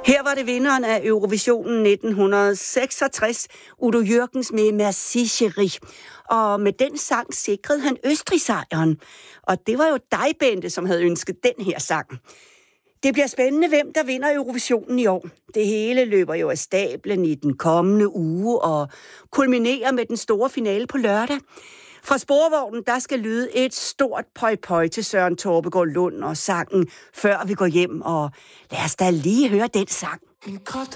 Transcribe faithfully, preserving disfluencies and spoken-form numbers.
Her var det vinderen af Eurovisionen nitten seksogtres, Udo Jürgens med Merci Chérie. Og med den sang sikrede han Østrig-sejren. Og det var jo dig, Bente, som havde ønsket den her sang. Det bliver spændende, hvem der vinder Eurovisionen i år. Det hele løber jo af stablen i den kommende uge og kulminerer med den store finale på lørdag. Fra Sporvognen, der skal lyde et stort pøj-pøj til Søren Torpegaard Lund og sangen Før vi går hjem. Og lad os da lige høre den sang.